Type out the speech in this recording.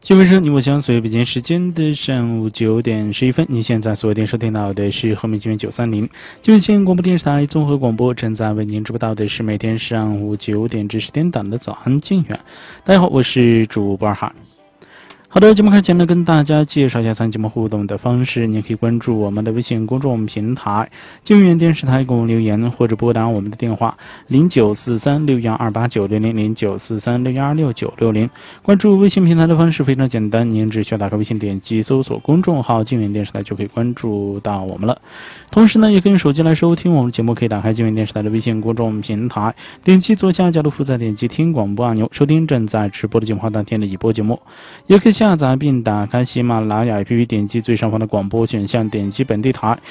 新闻是你我相随，北京时间的上午9点11分，你现在锁定收听到的是和美金源930金源县广播电视台综合广播，正在为您直播到的是每天上午9点至10点档的早安金源。大家好，我是主播二哈。好的，节目开始前呢，跟大家介绍一下参与节目互动的方式。您可以关注我们的微信公众平台金源电视台给我们留言，或者拨打我们的电话09436128900943616960。关注微信平台的方式非常简单，您只需要打开微信，点击搜索公众号金源电视台就可以关注到我们了。同时呢，也可以用手机来收听我们节目，可以打开金源电视台的微信公众平台，点击左下角的负载，点击听广播按钮，收听正在直播的节目当天的已播节目。也可以下载并打开喜马拉雅 APP， 点击最上方的广播选项，点击本地台，